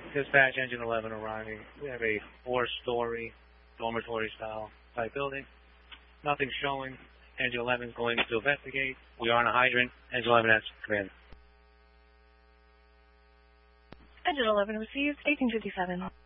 Dispatch, Engine 11 arriving. We have a 4-story dormitory-style type building. Nothing showing. Engine 11 is going to investigate. We are on a hydrant. Engine 11 has command. Engine 11 received 1857.